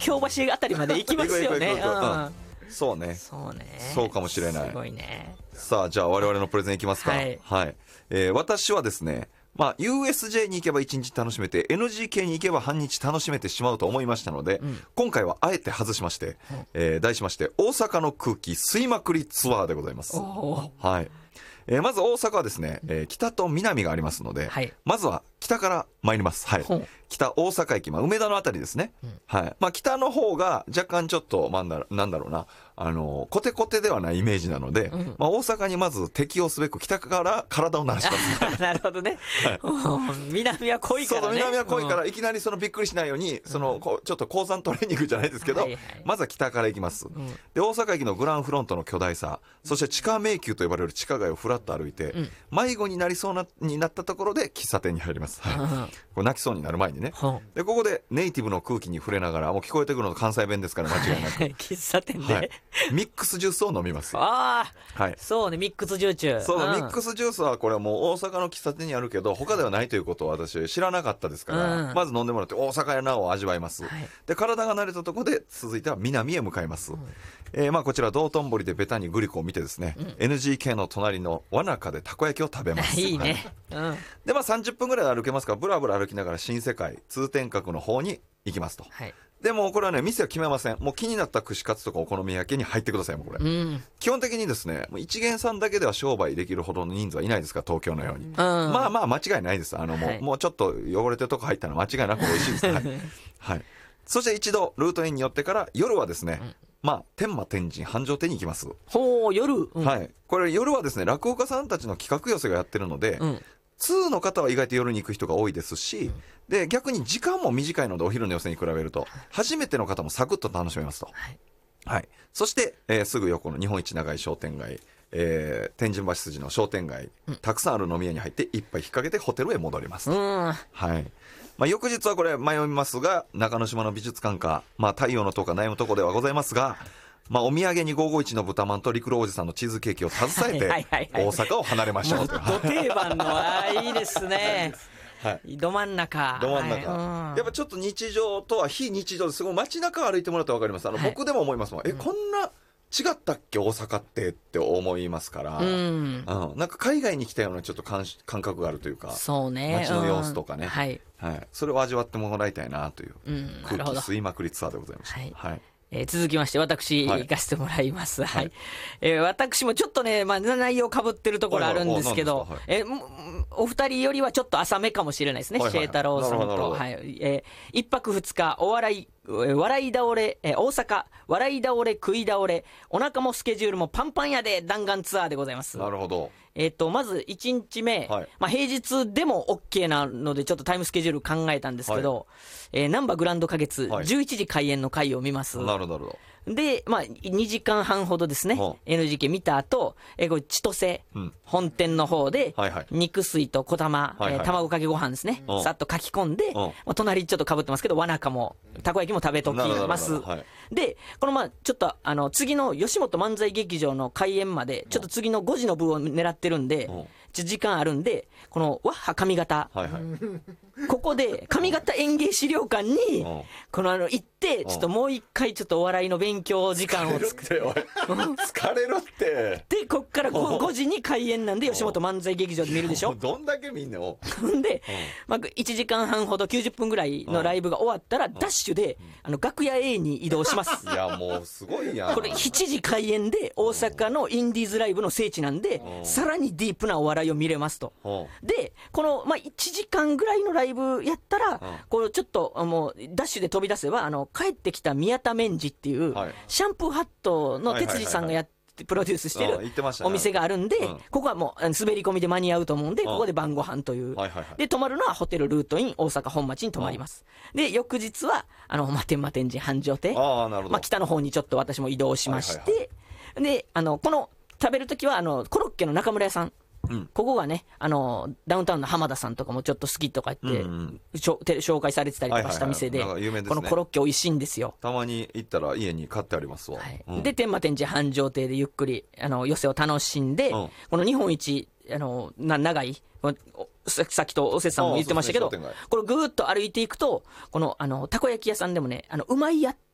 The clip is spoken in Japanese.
京橋あたりまで行きますよね。 そうね。そうかもしれない。 すごいね。 さあ、じゃあ我々のプレゼンいきますか。はい。私はですね、USJ に行けば1日楽しめて NGK に行けば半日楽しめてしまうと思いましたので、今回はあえて外しまして、題しまして大阪の空気吸いまくりツアーでございます。はい。まず大阪はですね、北と南がありますので、まずは北から参ります。はい。北大阪駅、梅田のあたりですね。はい。北の方が若干ちょっと、なんだろうな、コテコテではないイメージなので、大阪にまず適応すべく北から体を慣らします。 なるほどね。南は濃いからね。 そう、南は濃いから、いきなりびっくりしないように、ちょっと高山トレーニングじゃないですけど、まずは北から行きます。で、大阪駅のグランフロントの巨大さ、そして地下迷宮と呼ばれる地下街をふらっと歩いて、迷子になりそうになったところで喫茶店に入ります。はい。これ泣きそうになる前にね。で、ここでネイティブの空気に触れながら、もう聞こえてくるの関西弁ですから間違いなく。 喫茶店で、 ミックスジュースを飲みます。 そうね、ミックスジューチュー。 そう、ミックスジュースはこれはもう大阪の喫茶店にあるけど、他ではないということを私知らなかったですから、まず飲んでもらって大阪やなを味わいます。で、体が慣れたところで続いては南へ向かいます。こちら道頓堀でベタにグリコを見てですね、NGK の隣のわなかでたこ焼きを食べます。 いいね。 で、30分ぐらい歩けますから、ブラブラ歩きながら新世界通天閣の方に行きますと。でもこれはね、店は決めません。もう気になった串カツとかお好み焼きに入ってください。もうこれ、基本的にですね、一元さんだけでは商売できるほどの人数はいないですから、東京のように。間違いないです。もうちょっと汚れてるとこ入ったら間違いなく美味しいです。はい。そして一度ルートインに寄ってから夜はですね、天満天神繁盛亭に行きます。 夜、 はい。これ夜はですね、落語家さんたちの企画寄せがやってるので、通の方は意外と夜に行く人が多いですし、で逆に時間も短いので、お昼の寄せに比べると初めての方もサクッと楽しめますと。はい。そして、すぐ横の日本一長い商店街、天神橋筋の商店街、たくさんある飲み屋に入って一杯引っ掛けてホテルへ戻ります。はい。翌日はこれ迷いますが、中之島の美術館か、太陽の塔か悩むとこではございますが、お土産に551の豚まんと陸路おじさんのチーズケーキを携えて大阪を離れましょうと。 ど定番のいいですね。ど真ん中。 やっぱちょっと日常とは非日常ですごい街中歩いてもらったら分かります。僕でも思いますもん。こんな違ったっけ大阪って思いますから、なんか海外に来たようなちょっと感覚があるというか、 そうね、 街の様子とかね、それを味わってもらいたいなという空気吸いまくりツアーでございました。 続きまして私行かせてもらいます。私もちょっとね、内容かぶってるところあるんですけど、お二人よりはちょっと浅めかもしれないですね。シェー太郎さんと一泊二日笑い倒れ、大阪笑い倒れ食い倒れ、お腹もスケジュールもパンパンやで弾丸ツアーでございます。 なるほど。 まず1日目、平日でも OK なのでちょっとタイムスケジュール考えたんですけど、なんばグランド花月、11時開演の回を見ます。 なるほど。 で、2時間半ほどですね、NGK 見た後、これ千歳、本店の方で、肉水と小玉、卵かけご飯ですね、さっと書き込んで、隣ちょっとかぶってますけど、わなかもたこ焼きも食べときます。で、このちょっと次の吉本漫才劇場の開演までちょっと次の5時の部を狙ってるんで、時間あるんで、このワッハ上方、ここで上方演芸資料館にこの行って、ちょっともう一回ちょっとお笑いの勉強時間を疲れるって。 でこっから 5時に開演なんで、吉本漫才劇場で見るでしょ。 どんだけみんなで、1時間半ほど90分ぐらいのライブが終わったらダッシュで楽屋 A に移動します。 いやもうすごいやん。 これ7時開演で大阪のインディーズライブの聖地なんで、さらにディープなお笑いを見れますと。でこの1時間ぐらいのライブやったら、こうちょっともうダッシュで飛び出せば帰ってきた宮田メンジっていう、シャンプーハットの哲司さんがやってプロデュースしてるお店があるんで、ここはもう滑り込みで間に合うと思うんで、ここで晩ご飯という、で泊まるのはホテルルートイン大阪本町に泊まります。で翌日は天満天神繁盛亭、北の方にちょっと私も移動しまして、でこの食べるときはコロッケの中村屋さん、ここがね、ダウンタウンの浜田さんとかもちょっと好きとか言って、紹介されてたりとかした店で、このコロッケ美味しいんですよ。 たまに行ったら家に買ってありますわ。 で天満天神繁盛亭でゆっくり寄せを楽しんで、この日本一長い、さっきとおせさんも言ってましたけど、これぐーっと歩いていくと、このたこ焼き屋さんでもね、うまいやっ